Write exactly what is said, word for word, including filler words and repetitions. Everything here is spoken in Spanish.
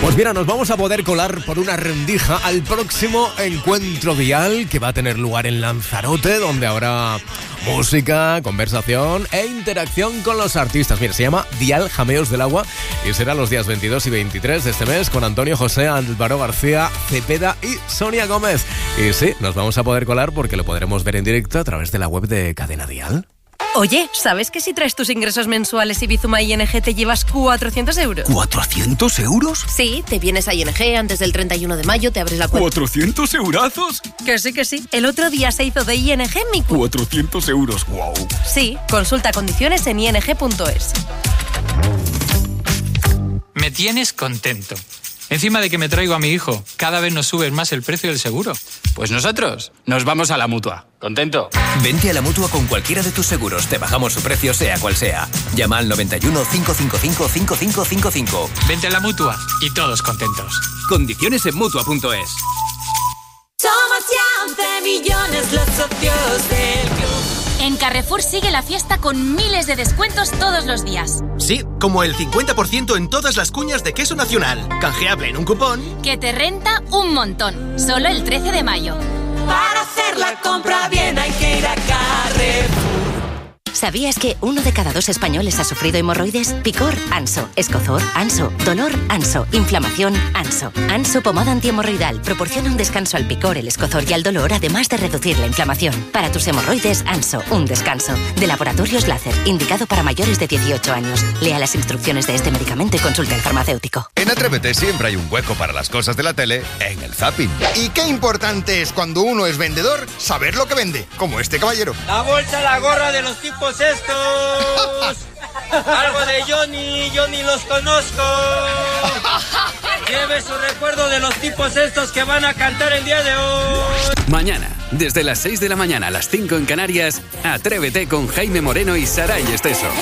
Pues mira, nos vamos a poder colar por una rendija al próximo encuentro vial que va a tener lugar en Lanzarote, donde habrá música, conversación e interacción con los artistas. Mira, se llama Dial Jameos del Agua y será los días veintidós y veintitrés de este mes con Antonio José, Álvaro García, Cepeda y Sonia Gómez. Y sí, nos vamos a poder colar porque lo podremos ver en directo a través de la web de Cadena Dial. Oye, ¿sabes que si traes tus ingresos mensuales y Bizuma I N G te llevas cuatrocientos euros? ¿cuatrocientos euros? Sí, te vienes a I N G antes del treinta y uno de mayo, te abres la cuenta. ¿cuatrocientos eurazos? Que sí, que sí. El otro día se hizo de I N G en mi cuenta. cuatrocientos euros, wow. Sí, consulta condiciones en i n g punto es. Me tienes contento. Encima de que me traigo a mi hijo, cada vez nos sube más el precio del seguro. Pues nosotros nos vamos a la Mutua. ¿Contento? Vente a la Mutua con cualquiera de tus seguros. Te bajamos su precio sea cual sea. Llama al noventa y uno, cinco cinco cinco, cinco cinco cinco cinco. Vente a la Mutua y todos contentos. Condiciones en Mutua punto es. Somos ya once millones los socios del club. En Carrefour sigue la fiesta con miles de descuentos todos los días. Sí, como el cincuenta por ciento en todas las cuñas de queso nacional. Canjeable en un cupón que te renta un montón. Solo el trece de mayo. Para hacer la compra bien hay que ir a Carrefour. ¿Sabías que uno de cada dos españoles ha sufrido hemorroides? Picor, Anso. Escozor, Anso. Dolor, Anso. Inflamación, Anso. Anso pomada antihemorroidal proporciona un descanso al picor, el escozor y al dolor, además de reducir la inflamación. Para tus hemorroides, Anso, un descanso. De Laboratorios Láser, indicado para mayores de dieciocho años. Lea las instrucciones de este medicamento y consulte al farmacéutico. En Atrévete siempre hay un hueco para las cosas de la tele en el Zapping. Y qué importante es cuando uno es vendedor saber lo que vende, como este caballero. La bolsa, la gorra de los tipos estos. Algo de Johnny, yo ni los conozco. Lleve su recuerdo de los tipos estos que van a cantar el día de hoy. Mañana, desde las seis de la mañana a las cinco en Canarias, Atrévete con Jaime Moreno y Saray Esteso.